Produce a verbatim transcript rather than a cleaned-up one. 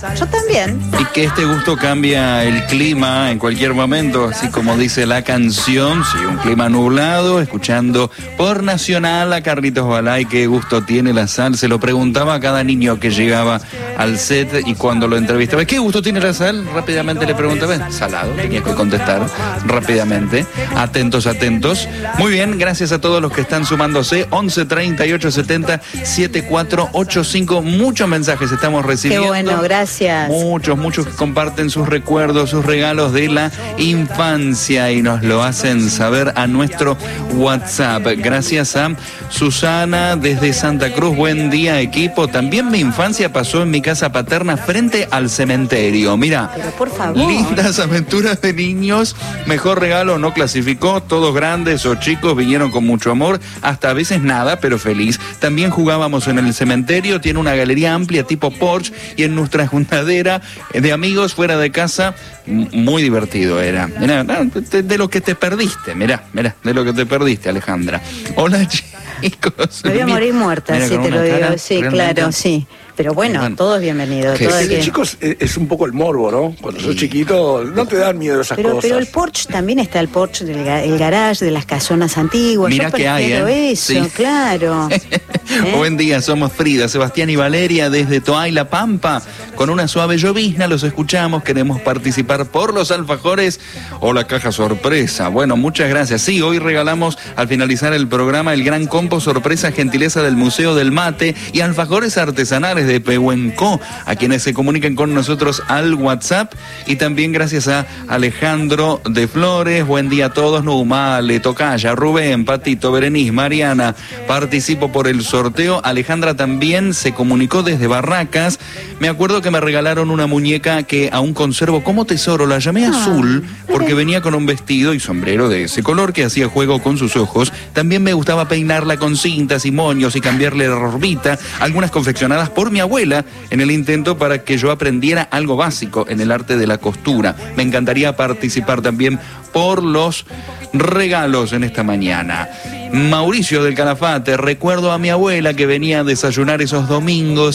Yo también. Y que este gusto cambia el clima en cualquier momento, así como dice la canción. Sí, un clima nublado, escuchando por Nacional a Carlitos Balay. Qué gusto tiene la sal. Se lo preguntaba a cada niño que llegaba al set y cuando lo entrevistaba. ¿Qué gusto tiene la sal? Rápidamente le preguntaba. Salado, tenía que contestar rápidamente. Atentos, atentos. Muy bien, gracias a todos los que están sumándose. once treinta y ocho setenta setenta y cuatro ochenta y cinco. Muchos mensajes estamos recibiendo. Qué bueno, gracias. Muchos, muchos que comparten sus recuerdos, sus regalos de la infancia y nos lo hacen saber a nuestro WhatsApp. Gracias a Susana desde Santa Cruz. Buen día, equipo. También mi infancia pasó en mi casa paterna frente al cementerio. Mira, pero por favor. Lindas aventuras de niños. Mejor regalo no clasificó. Todos grandes o chicos vinieron con mucho amor. Hasta a veces nada, pero feliz. También jugábamos en el cementerio. Tiene una galería amplia tipo Porsche y en nuestra juntadera de amigos fuera de casa, muy divertido era. Mirá, de, de lo que te perdiste, mirá, mirá, de lo que te perdiste, Alejandra. Hola, chicos. Me voy a morir muerta, Mirá, si te lo digo. Sí, realmente. claro, sí. Pero bueno, bueno, todos bienvenidos. Que todos de que... chicos es, es un poco el morbo, ¿no? Cuando sos chiquito no te dan miedo esas pero, cosas. Pero el Porsche también está el Porsche del el garage, de las casonas antiguas. Mirá Yo que hay, ¿eh? Eso, sí. Claro. ¿Eh? Buen día, somos Frida, Sebastián y Valeria desde Toay, La Pampa. Con una suave llovizna los escuchamos, queremos participar por los alfajores o la caja sorpresa. Bueno, muchas gracias. Sí, hoy regalamos al finalizar el programa el gran compo sorpresa, gentileza del Museo del Mate y alfajores artesanales de Pehuenco, a quienes se comunican con nosotros al WhatsApp. Y también gracias a Alejandro de Flores. Buen día a todos. Numale, Tocaya, Rubén, Patito, Berenice, Mariana. Participo por el sorteo. Alejandra también se comunicó desde Barracas. Me acuerdo que me regalaron una muñeca que aún conservo como tesoro. La llamé Azul porque venía con un vestido y sombrero de ese color que hacía juego con sus ojos. También me gustaba peinarla con cintas y moños y cambiarle la orbita, algunas confeccionadas por mi abuela en el intento para que yo aprendiera algo básico en el arte de la costura. Me encantaría participar también por los regalos en esta mañana. Mauricio del Calafate, recuerdo a mi abuela que venía a desayunar esos domingos